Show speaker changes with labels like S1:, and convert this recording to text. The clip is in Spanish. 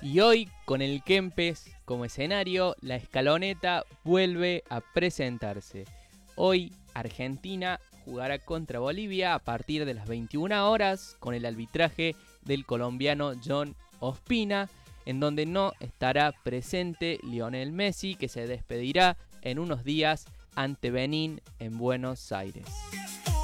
S1: Y hoy, con el Kempes como escenario, la escaloneta vuelve a presentarse. Hoy, Argentina jugará contra Bolivia a partir de las 21 horas con el arbitraje del colombiano John Ospina, en donde no estará presente Lionel Messi, que se despedirá en unos días ante Benín en Buenos Aires.